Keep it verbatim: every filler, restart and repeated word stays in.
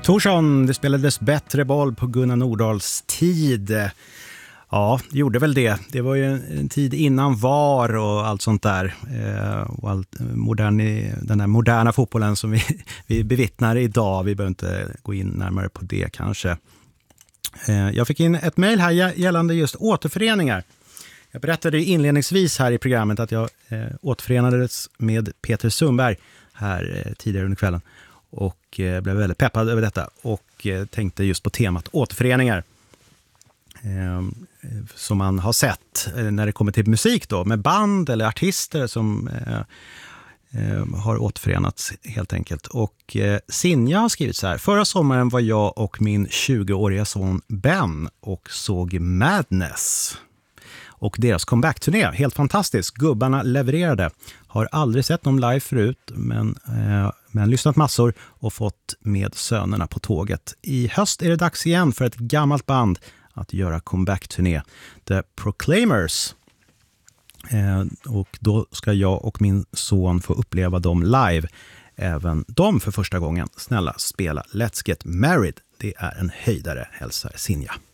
Torsson, det spelades bättre boll på Gunnar Nordahls tid. Ja, det gjorde väl det. Det var ju en tid innan V A R och allt sånt där. Eh, och allt modern, den här moderna fotbollen som vi, vi bevittnar idag. Vi behöver inte gå in närmare på det kanske. Eh, jag fick in ett mejl här gällande just återföreningar. Jag berättade inledningsvis här i programmet att jag eh, återförenades med Peter Sundberg här eh, tidigare under kvällen. Och eh, blev väldigt peppad över detta och eh, tänkte just på temat återföreningar. Eh, som man har sett eh, när det kommer till musik då, med band eller artister som eh, eh, har återförenats helt enkelt. Och eh, Sinja har skrivit så här: förra sommaren var jag och min tjugoåriga son Ben och såg Madness. Och deras comeback-turné, helt fantastiskt. Gubbarna levererade. Har aldrig sett dem live förut, men, eh, men lyssnat massor och fått med sönerna på tåget. I höst är det dags igen för ett gammalt band att göra comeback-turné. The Proclaimers. Eh, och då ska jag och min son få uppleva dem live. Även de för första gången. Snälla, spela Let's Get Married. Det är en höjdare, hälsar Sinja.